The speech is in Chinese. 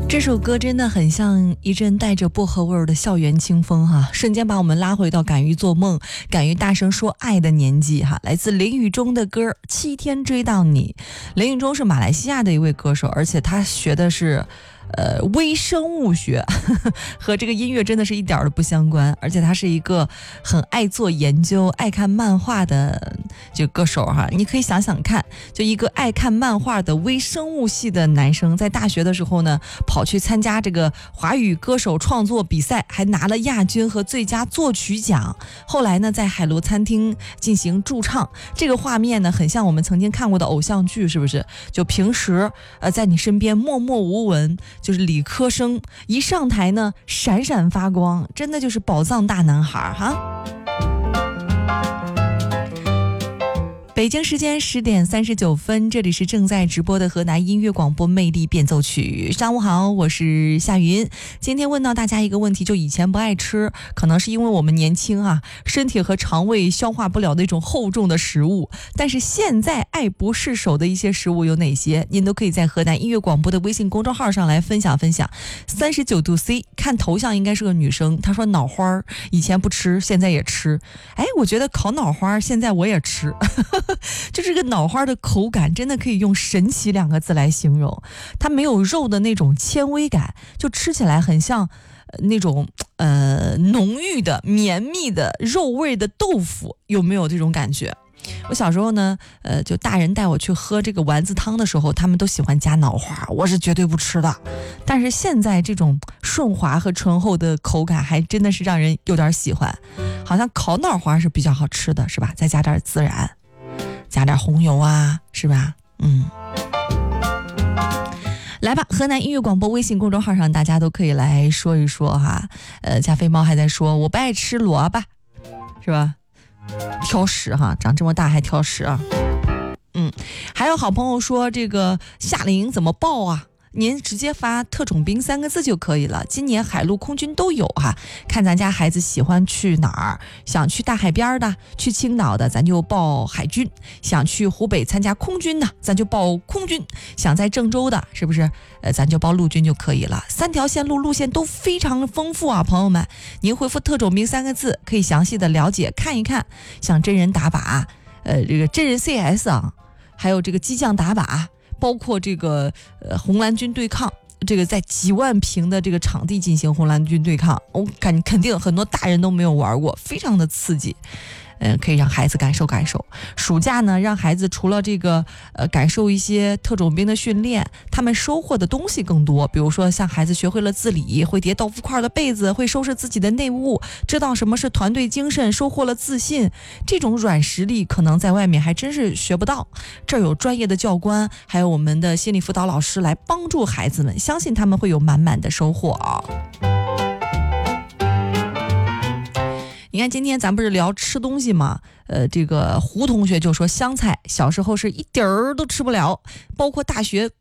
这首歌真的很像一阵带着薄荷味儿的校园清风哈，瞬间把我们拉回到敢于做梦、敢于大声说爱的年纪哈。来自林宇中的歌《7天追到你》。林宇中是马来西亚的一位歌手，而且他学的是微生物学和这个音乐真的是一点都不相关，而且他是一个很爱做研究、爱看漫画的这个歌手哈。你可以想想看，就一个爱看漫画的微生物系的男生，在大学的时候呢，跑去参加这个华语歌手创作比赛，还拿了亚军和最佳作曲奖。后来呢，在海螺餐厅进行驻唱，这个画面呢，很像我们曾经看过的偶像剧，是不是？就平时在你身边默默无闻，就是理科生，一上台呢闪闪发光，真的就是宝藏大男孩哈。北京时间10点39分，这里是正在直播的河南音乐广播魅力变奏曲。上午好，我是夏云。今天问到大家一个问题，就以前不爱吃，可能是因为我们年轻啊，身体和肠胃消化不了那种厚重的食物，但是现在爱不释手的一些食物有哪些？您都可以在河南音乐广播的微信公众号上来分享分享。39度 C 看头像应该是个女生，她说脑花以前不吃，现在也吃。哎，我觉得烤脑花现在我也吃就这个脑花的口感真的可以用神奇2个字来形容，它没有肉的那种纤维感，就吃起来很像那种浓郁的绵密的肉味的豆腐，有没有这种感觉？我小时候呢就大人带我去喝这个丸子汤的时候，他们都喜欢加脑花，我是绝对不吃的。但是现在这种顺滑和醇厚的口感还真的是让人有点喜欢，好像烤脑花是比较好吃的，是吧？再加点孜然，加点红油啊，是吧？来吧，河南音乐广播微信公众号上大家都可以来说一说哈。加菲猫还在说我不爱吃萝卜，是吧？挑食哈，长这么大还挑食啊。还有好朋友说这个夏令营怎么报啊？您直接发特种兵3个字就可以了。今年海陆空军都有哈，看咱家孩子喜欢去哪儿，想去大海边的，去青岛的，咱就报海军；想去湖北参加空军的，咱就报空军；想在郑州的，是不是？咱就报陆军就可以了。3条线路线都非常丰富啊，朋友们，您回复特种兵3个字，可以详细的了解看一看。像真人打靶，这个真人 CS 啊，还有这个机降打靶。包括这个红蓝军对抗，这个在几万平的这个场地进行红蓝军对抗，我肯定很多大人都没有玩过，非常的刺激。可以让孩子感受感受。暑假呢，让孩子除了这个感受一些特种兵的训练，他们收获的东西更多。比如说，像孩子学会了自理，会叠豆腐块的被子，会收拾自己的内务，知道什么是团队精神，收获了自信。这种软实力可能在外面还真是学不到。这儿有专业的教官，还有我们的心理辅导老师来帮助孩子们，相信他们会有满满的收获啊。你看今天咱不是聊吃东西吗？这个胡同学就说香菜小时候是一点儿都吃不了，包括大学